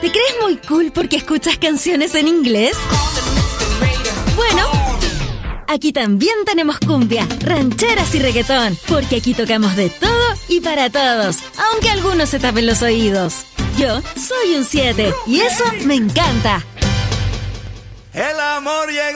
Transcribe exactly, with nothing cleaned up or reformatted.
¿Te crees muy cool porque escuchas canciones en inglés? Bueno, aquí también tenemos cumbia, rancheras y reggaetón, porque aquí tocamos de todo y para todos, aunque algunos se tapen los oídos. Yo soy un siete y eso me encanta. El amor llega.